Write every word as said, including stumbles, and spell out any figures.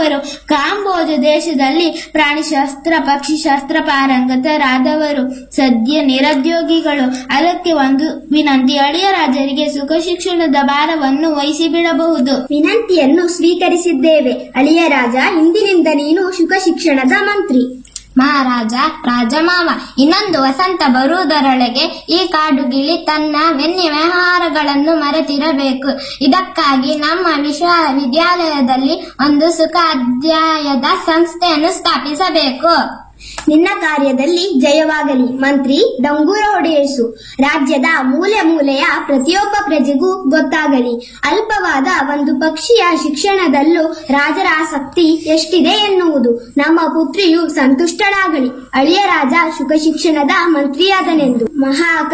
ಇವರು ಕಾಂಬೋಜ ದೇಶದಲ್ಲಿ ಪ್ರಾಣಿಶಾಸ್ತ್ರ ಪಕ್ಷಿಶಾಸ್ತ್ರ ಪಾರಂಗತರಾದವರು. ಸದ್ಯ ನಿರುದ್ಯೋಗಿಗಳು. ಅದಕ್ಕೆ ಒಂದು ವಿನಂತಿ, ಅಳಿಯ ರಾಜರಿಗೆ ಸುಖ ಶಿಕ್ಷಣದ ಭಾರವನ್ನು ವಹಿಸಿಬಿಡಬಹುದು. ವಿನಂತಿಯನ್ನು ಸ್ವೀಕರಿಸಿದ್ದೇವೆ. ಅಳಿಯ ರಾಜ, ಇಂದಿನಿಂದ ನೀನು ಸುಖ ಶಿಕ್ಷಣದ ಮಂತ್ರಿ. ಮಹಾರಾಜ, ರಾಜಮಾವ, ಇನ್ನೊಂದು ವಸಂತ ಬರುವುದರೊಳಗೆ ಈ ಕಾಡುಗಿಳಿ ತನ್ನ ವೆನ್ನಿ ವ್ಯವಹಾರಗಳನ್ನು ಮರೆತಿರಬೇಕು. ಇದಕ್ಕಾಗಿ ನಮ್ಮ ವಿಶ್ವವಿದ್ಯಾಲಯದಲ್ಲಿ ಒಂದು ಸುಖ ಅಧ್ಯಾಯದ ಸಂಸ್ಥೆಯನ್ನು ಸ್ಥಾಪಿಸಬೇಕು. ನಿನ್ನ ಕಾರ್ಯದಲ್ಲಿ ಜಯವಾಗಲಿ. ಮಂತ್ರಿ, ಡಂಗೂರ ಹೊಡೆಯಿಸು. ರಾಜ್ಯದ ಮೂಲೆ ಮೂಲೆಯ ಪ್ರತಿಯೊಬ್ಬ ಪ್ರಜೆಗೂ ಗೊತ್ತಾಗಲಿ ಅಲ್ಪವಾದ ಒಂದು ಪಕ್ಷಿಯ ಶಿಕ್ಷಣದಲ್ಲೂ ರಾಜರ ಆಸಕ್ತಿ ಎಷ್ಟಿದೆ ಎನ್ನುವುದು. ನಮ್ಮ ಪುತ್ರಿಯು ಸಂತುಷ್ಟಳಾಗಲಿ. ಅಳಿಯ ರಾಜ ಸುಖ ಶಿಕ್ಷಣದ ಮಂತ್ರಿಯಾದನೆಂದು. ಮಹಾ